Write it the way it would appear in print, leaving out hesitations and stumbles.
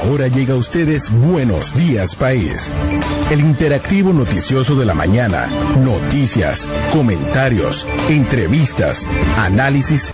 Ahora llega a ustedes Buenos Días País, el interactivo noticioso de la mañana. Noticias, comentarios, entrevistas, análisis.